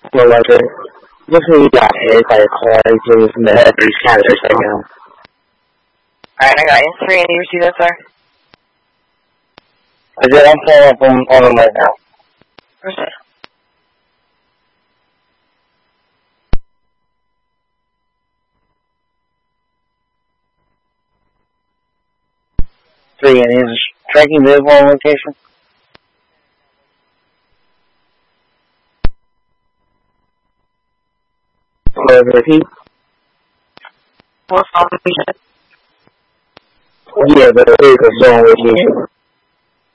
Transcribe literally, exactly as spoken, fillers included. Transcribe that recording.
Well, like, uh, looks like you got hit by a car, please, in the head, or he's kind of right now. Alright, I got you. three eighty, you receive that, sir? I did, I'm pulling up on, on him right now. Proceed. three eighty, is a tracking vehicle on location? Hello, repeat? What's on the mission? Yeah, but the vehicle's on location.